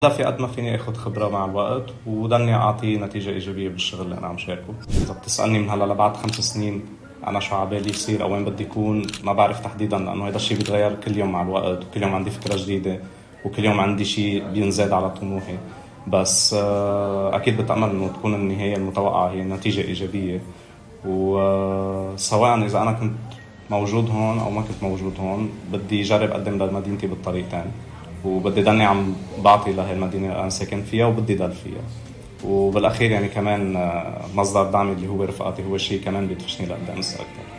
لا، في قد ما فيني اخذ خبرة مع الوقت وضلني اعطي نتيجة ايجابية بالشغل اللي انا عم شاركه. اذا بتسألني من هلا لبعد 5 سنين انا شو عبالي يصير او وين بدي يكون، ما بعرف تحديدا، لانه هذا الشيء بيتغير كل يوم مع الوقت، وكل يوم عندي فكرة جديدة، وكل يوم عندي شيء بينزاد على طموحي. بس اكيد بتأمل انه تكون النهاية المتوقعة هي نتيجة ايجابية. وسواء اذا انا كنت موجود هون او ما كنت موجود هون، بدي اجرب اقدم لمدينتي بالطريقتين، وبدي ضلني عم بعطي لهي المدينة اللي أنا ساكن فيها وبدي ضل فيها. وبالأخير يعني كمان مصدر دعمي اللي هو رفقاتي هو شيء كمان بيدفشني لقدام أكثر.